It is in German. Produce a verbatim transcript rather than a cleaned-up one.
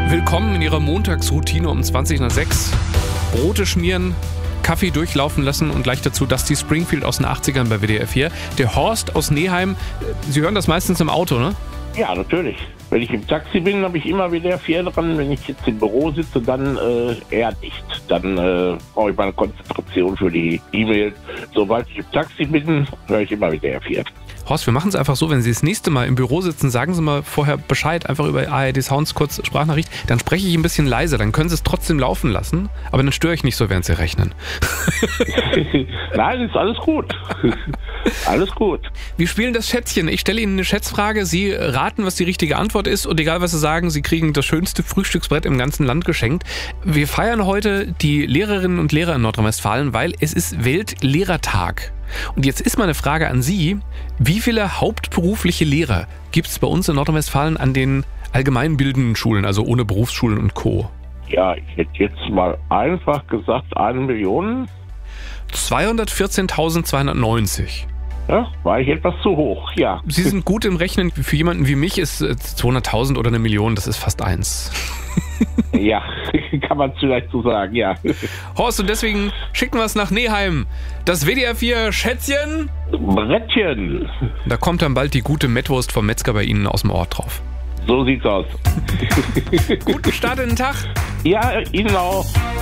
Willkommen in Ihrer Montagsroutine um zwanzig nach sechs. Brote schmieren, Kaffee durchlaufen lassen und gleich dazu Dusty Springfield aus den achtzigern bei W D R vier. Der Horst aus Neheim, Sie hören das meistens im Auto, ne? Ja, natürlich. Wenn ich im Taxi bin, habe ich immer W D R vier dran. Wenn ich jetzt im Büro sitze, dann äh, eher nicht. Dann äh, brauche ich meine Konzentration für die E-Mails. Sobald ich im Taxi bin, höre ich immer W D R vier. Horst, wir machen es einfach so, wenn Sie das nächste Mal im Büro sitzen, sagen Sie mal vorher Bescheid, einfach über A R D Sounds kurz Sprachnachricht, dann spreche ich ein bisschen leiser, dann können Sie es trotzdem laufen lassen, aber dann störe ich nicht so, während Sie rechnen. Nein, ist alles gut. Alles gut. Wir spielen das Schätzchen. Ich stelle Ihnen eine Schätzfrage, Sie raten, was die richtige Antwort ist und egal, was Sie sagen, Sie kriegen das schönste Frühstücksbrett im ganzen Land geschenkt. Wir feiern heute die Lehrerinnen und Lehrer in Nordrhein-Westfalen, weil es ist Weltlehrertag. Und jetzt ist meine Frage an Sie, wie viele hauptberufliche Lehrer gibt es bei uns in Nordrhein-Westfalen an den allgemeinbildenden Schulen, also ohne Berufsschulen und Co.? Ja, ich hätte jetzt mal einfach gesagt, eine Million. zweihundertvierzehntausendzweihundertneunzig. Ja, war ich etwas zu hoch, ja. Sie sind gut im Rechnen. Für jemanden wie mich ist zweihunderttausend oder eine Million, das ist fast eins. Ja, kann man vielleicht so sagen, ja. Horst, und deswegen schicken wir es nach Neheim. Das W D R vier Schätzchen. Brettchen. Da kommt dann bald die gute Mettwurst vom Metzger bei Ihnen aus dem Ort drauf. So sieht's aus. Guten Start in den Tag. Ja, Ihnen auch.